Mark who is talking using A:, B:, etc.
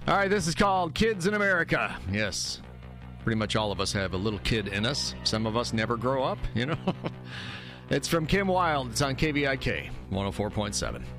A: All right, this is called Kids in America. Yes, pretty much all of us have a little kid in us. Some of us never grow up, you know. It's from Kim Wilde. It's on KVIK 104.7.